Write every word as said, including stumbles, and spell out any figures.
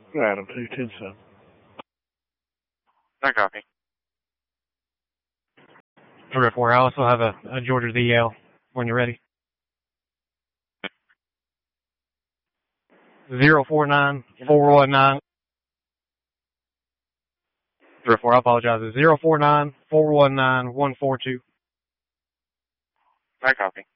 Adam two ten seven. I copy. three oh four, I also have a, a Georgia D L when you're ready. zero four nine four one nine. three oh four, I apologize. It's zero four nine four one nine one four two. I copy.